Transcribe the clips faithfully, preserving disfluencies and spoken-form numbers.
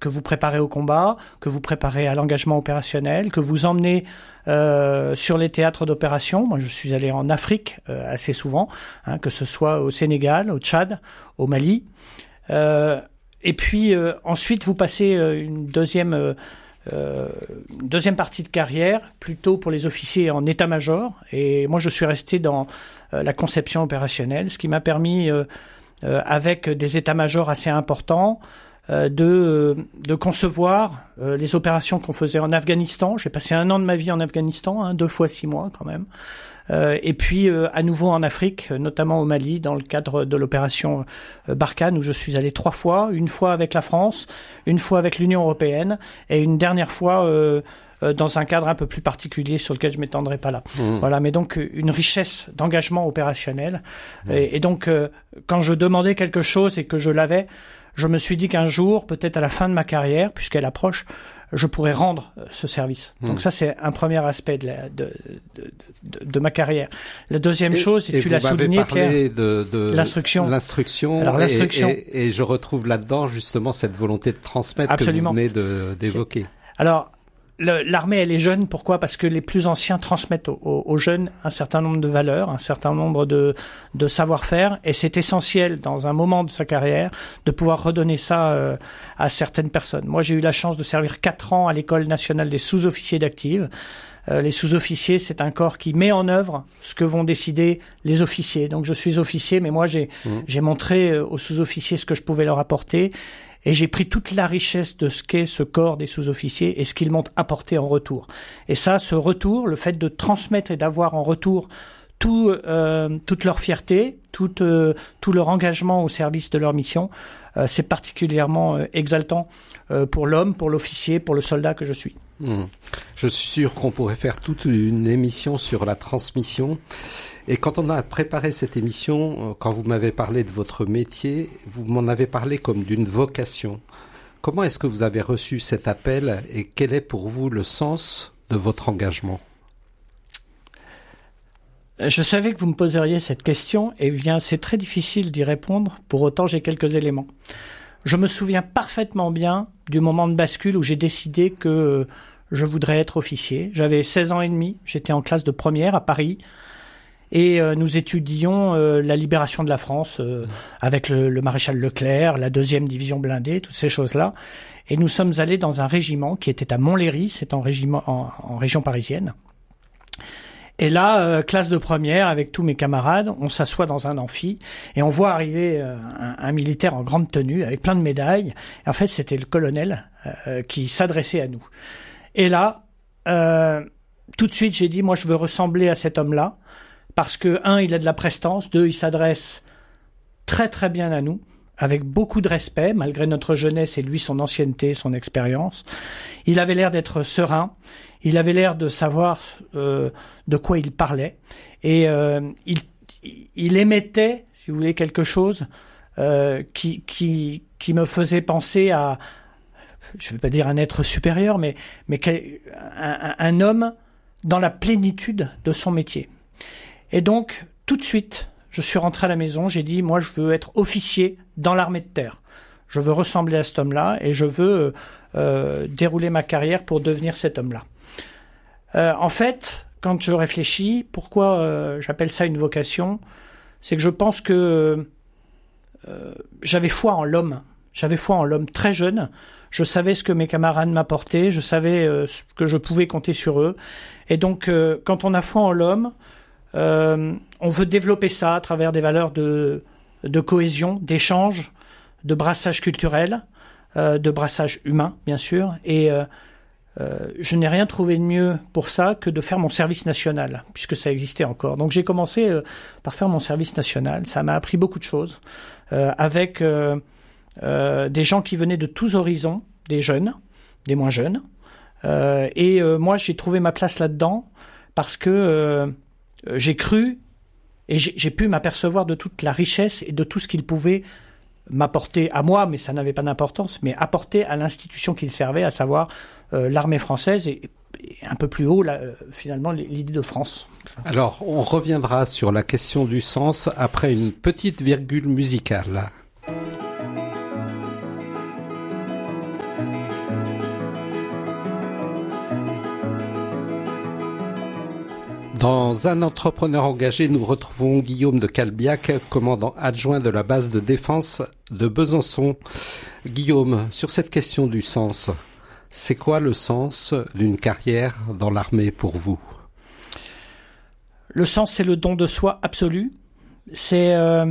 que vous préparez au combat, que vous préparez à l'engagement opérationnel, que vous emmenez euh, sur les théâtres d'opération. Moi, je suis allé en Afrique euh, assez souvent, hein, que ce soit au Sénégal, au Tchad, au Mali. Euh, et puis euh, ensuite, vous passez euh, une deuxième euh, Euh, deuxième partie de carrière, plutôt pour les officiers en état-major. Et moi, je suis resté dans euh, la conception opérationnelle, ce qui m'a permis, euh, euh, avec des états-majors assez importants, euh, de, de concevoir euh, les opérations qu'on faisait en Afghanistan. J'ai passé un an de ma vie en Afghanistan, hein, deux fois six mois quand même. Euh, et puis euh, à nouveau en Afrique, notamment au Mali, dans le cadre de l'opération euh, Barkhane, où je suis allé trois fois, une fois avec la France, une fois avec l'Union européenne, et une dernière fois euh, euh, dans un cadre un peu plus particulier sur lequel je m'étendrai pas là. Mmh. Voilà, mais donc une richesse d'engagement opérationnel. Mmh. Et, et donc euh, quand je demandais quelque chose et que je l'avais, je me suis dit qu'un jour, peut-être à la fin de ma carrière, puisqu'elle approche, je pourrais rendre ce service. Mmh. Donc ça, c'est un premier aspect de, la, de, de, de, de ma carrière. La deuxième et, chose, et, et tu l'as souligné, Pierre, de, de l'instruction. L'instruction. Alors, l'instruction. Et, et, et je retrouve là-dedans justement cette volonté de transmettre Absolument. Que vous venez de, d'évoquer. C'est... Alors, le, l'armée, elle est jeune. Pourquoi ? Parce que les plus anciens transmettent aux, aux, aux jeunes un certain nombre de valeurs, un certain nombre de, de savoir-faire, et c'est essentiel dans un moment de sa carrière de pouvoir redonner ça euh, à certaines personnes. Moi, j'ai eu la chance de servir quatre ans à l'École nationale des sous-officiers d'active. Euh, les sous-officiers, c'est un corps qui met en œuvre ce que vont décider les officiers. Donc, je suis officier, mais moi, j'ai, mmh. j'ai montré aux sous-officiers ce que je pouvais leur apporter. Et j'ai pris toute la richesse de ce qu'est ce corps des sous-officiers et ce qu'ils m'ont apporté en retour. Et ça, ce retour, le fait de transmettre et d'avoir en retour tout, euh, toute leur fierté, tout, euh, tout leur engagement au service de leur mission, euh, c'est particulièrement euh, exaltant euh, pour l'homme, pour l'officier, pour le soldat que je suis. Mmh. Je suis sûr qu'on pourrait faire toute une émission sur la transmission. Et quand on a préparé cette émission, quand vous m'avez parlé de votre métier, vous m'en avez parlé comme d'une vocation. Comment est-ce que vous avez reçu cet appel et quel est pour vous le sens de votre engagement ? Je savais que vous me poseriez cette question et bien c'est très difficile d'y répondre, pour autant j'ai quelques éléments. Je me souviens parfaitement bien du moment de bascule où j'ai décidé que je voudrais être officier. J'avais seize ans et demi, j'étais en classe de première à Paris. Et euh, nous étudions euh, la libération de la France euh, avec le, le maréchal Leclerc, la deuxième division blindée, toutes ces choses-là. Et nous sommes allés dans un régiment qui était à Montlhéry, c'est en, régiment, en, en région parisienne. Et là, euh, classe de première, avec tous mes camarades, on s'assoit dans un amphi et on voit arriver euh, un, un militaire en grande tenue avec plein de médailles. Et en fait, c'était le colonel euh, qui s'adressait à nous. Et là, euh, tout de suite, j'ai dit, moi, je veux ressembler à cet homme-là. Parce que, un, il a de la prestance, deux, il s'adresse très très bien à nous, avec beaucoup de respect, malgré notre jeunesse et lui son ancienneté, son expérience. Il avait l'air d'être serein, il avait l'air de savoir euh, de quoi il parlait, et euh, il, il émettait, si vous voulez, quelque chose euh, qui, qui, qui me faisait penser à, je ne vais pas dire un être supérieur, mais, mais un, un homme dans la plénitude de son métier. Et donc, tout de suite, je suis rentré à la maison, j'ai dit, moi, je veux être officier dans l'armée de terre. Je veux ressembler à cet homme-là et je veux euh, dérouler ma carrière pour devenir cet homme-là. Euh, en fait, quand je réfléchis, pourquoi euh, j'appelle ça une vocation, c'est que je pense que euh, j'avais foi en l'homme. J'avais foi en l'homme très jeune. Je savais ce que mes camarades m'apportaient, je savais euh, que je pouvais compter sur eux. Et donc, euh, quand on a foi en l'homme, Euh, on veut développer ça à travers des valeurs de, de cohésion, d'échange, de brassage culturel, euh, de brassage humain, bien sûr. Et euh, euh, je n'ai rien trouvé de mieux pour ça que de faire mon service national, puisque ça existait encore. Donc j'ai commencé euh, par faire mon service national. Ça m'a appris beaucoup de choses, euh, avec euh, euh, des gens qui venaient de tous horizons, des jeunes, des moins jeunes. Euh, et euh, moi, j'ai trouvé ma place là-dedans parce que euh, j'ai cru et j'ai, j'ai pu m'apercevoir de toute la richesse et de tout ce qu'il pouvait m'apporter à moi, mais ça n'avait pas d'importance, mais apporter à l'institution qu'il servait, à savoir euh, l'armée française et, et un peu plus haut, là, euh, finalement, l'idée de France. Alors, on reviendra sur la question du sens après une petite virgule musicale. Dans Un entrepreneur engagé, nous retrouvons Guillaume de Calbiac, commandant adjoint de la base de défense de Besançon. Guillaume, sur cette question du sens, c'est quoi le sens d'une carrière dans l'armée pour vous ? Le sens, c'est le don de soi absolu. C'est euh,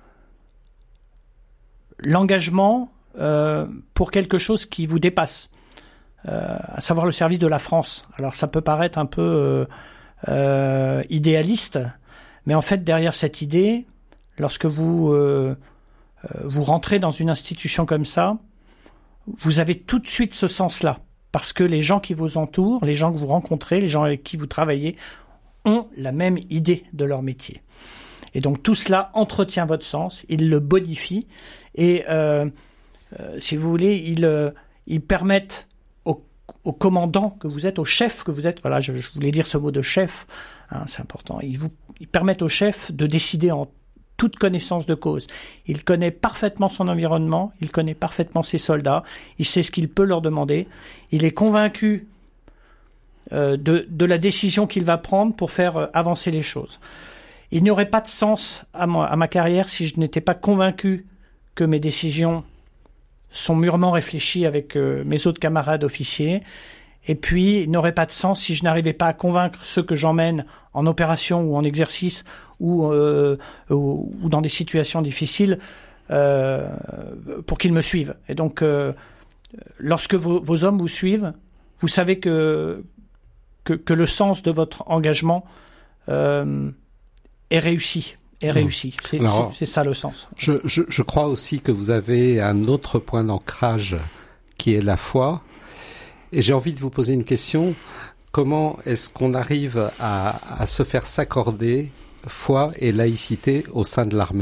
l'engagement euh, pour quelque chose qui vous dépasse, euh, à savoir le service de la France. Alors ça peut paraître un peu euh, euh, idéaliste, mais en fait derrière cette idée, lorsque vous euh, vous rentrez dans une institution comme ça, vous avez tout de suite ce sens-là, parce que les gens qui vous entourent, les gens que vous rencontrez, les gens avec qui vous travaillez, ont la même idée de leur métier. Et donc tout cela entretient votre sens, il le bonifie, et euh, euh, si vous voulez, ils euh, il permettent au, au commandant que vous êtes, au chef que vous êtes, voilà, je, je voulais dire ce mot de chef, hein, c'est important, ils, vous, ils permettent au chef de décider en toute connaissance de cause. Il connaît parfaitement son environnement, il connaît parfaitement ses soldats, il sait ce qu'il peut leur demander, il est convaincu euh, de, de la décision qu'il va prendre pour faire euh, avancer les choses. Il n'y aurait pas de sens à, moi, à ma carrière si je n'étais pas convaincu que mes décisions sont mûrement réfléchies avec euh, mes autres camarades officiers. Et puis, il n'aurait pas de sens si je n'arrivais pas à convaincre ceux que j'emmène en opération ou en exercice ou, euh, ou, ou dans des situations difficiles euh, pour qu'ils me suivent. Et donc, euh, lorsque vos, vos hommes vous suivent, vous savez que, que, que le sens de votre engagement euh, est réussi. Est réussi. Mmh. C'est, Alors, c'est, c'est ça le sens. Je, je, je crois aussi que vous avez un autre point d'ancrage qui est la foi. Et j'ai envie de vous poser une question. Comment est-ce qu'on arrive à, à se faire s'accorder foi et laïcité au sein de l'armée ?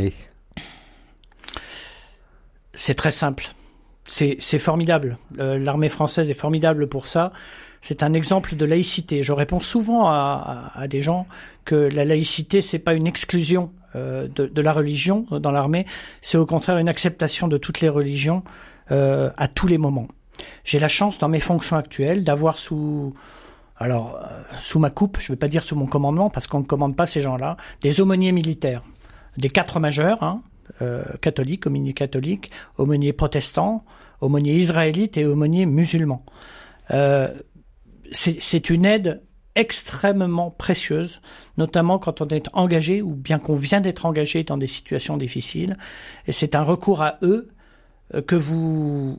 C'est très simple. C'est, c'est formidable. Euh, l'armée française est formidable pour ça. C'est un exemple de laïcité. Je réponds souvent à, à, à des gens que la laïcité, c'est pas une exclusion euh, de, de la religion dans l'armée. C'est au contraire une acceptation de toutes les religions euh, à tous les moments. J'ai la chance dans mes fonctions actuelles d'avoir sous, alors euh, sous ma coupe, je ne vais pas dire sous mon commandement parce qu'on ne commande pas ces gens-là, des aumôniers militaires, des quatre majeurs, hein, euh, catholiques, aumôniers catholiques, aumôniers protestants, aumôniers israélites et aumôniers musulmans. Euh, c'est, c'est une aide extrêmement précieuse, notamment quand on est engagé ou bien qu'on vient d'être engagé dans des situations difficiles. Et c'est un recours à eux euh, que vous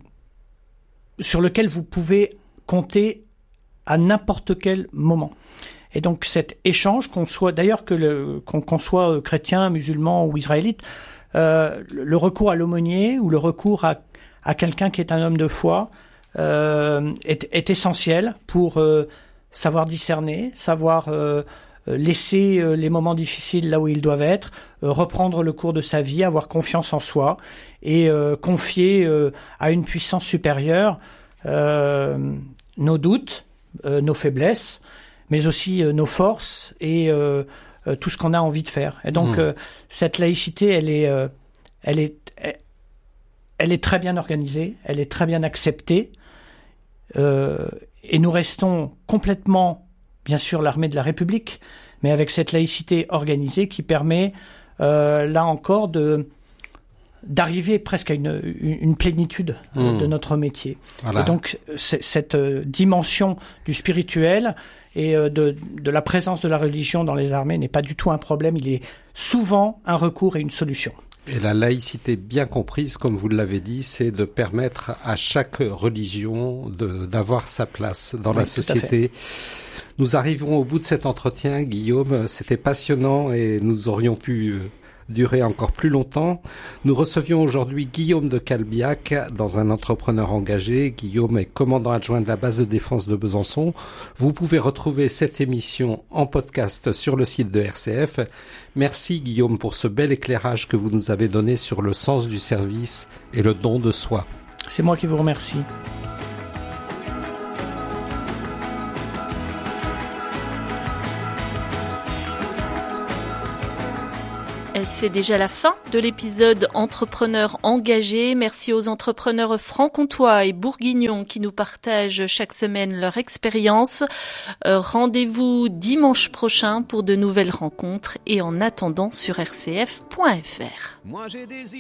sur lequel vous pouvez compter à n'importe quel moment. Et donc cet échange, qu'on soit d'ailleurs que le, qu'on, qu'on soit chrétien, musulman ou israélite, euh, le recours à l'aumônier ou le recours à, à quelqu'un qui est un homme de foi euh, est, est essentiel pour euh, savoir discerner, savoir euh, laisser euh, les moments difficiles là où ils doivent être, euh, reprendre le cours de sa vie, avoir confiance en soi et euh, confier euh, à une puissance supérieure euh, nos doutes, euh, nos faiblesses, mais aussi euh, nos forces et euh, euh, tout ce qu'on a envie de faire. Et donc mmh. euh, cette laïcité, elle est, euh, elle est, elle, elle est très bien organisée, elle est très bien acceptée, euh, et nous restons complètement, bien sûr, l'armée de la République, mais avec cette laïcité organisée qui permet, euh, là encore, de d'arriver presque à une, une plénitude mmh. de notre métier. Voilà. Et donc, c'est, cette dimension du spirituel et de, de la présence de la religion dans les armées n'est pas du tout un problème, il est souvent un recours et une solution. Et la laïcité bien comprise, comme vous l'avez dit, c'est de permettre à chaque religion de, d'avoir sa place dans oui, la société. Nous arrivons au bout de cet entretien, Guillaume. C'était passionnant et nous aurions pu durer encore plus longtemps. Nous recevions aujourd'hui Guillaume de Calbiac dans Un entrepreneur engagé. Guillaume est commandant adjoint de la base de défense de Besançon. Vous pouvez retrouver cette émission en podcast sur le site de R C F. Merci Guillaume pour ce bel éclairage que vous nous avez donné sur le sens du service et le don de soi. C'est moi qui vous remercie. c'est déjà la fin de l'épisode Entrepreneurs engagés. Merci aux entrepreneurs franc-comtois et bourguignons qui nous partagent chaque semaine leur expérience. Euh, rendez-vous dimanche prochain pour de nouvelles rencontres et en attendant sur r c f point f r.